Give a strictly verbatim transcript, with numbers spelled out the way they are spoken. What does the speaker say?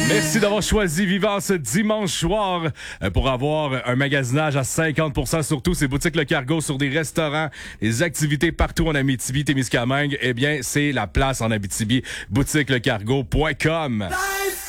Merci d'avoir choisi Vivant ce dimanche soir euh, pour avoir un magasinage à cinquante pour cent sur tous ces boutiques Le Cargo, sur des restaurants, des activités partout en Abitibi, Témiscamingue. Eh bien, c'est la place en Abitibi, boutique le cargo point com.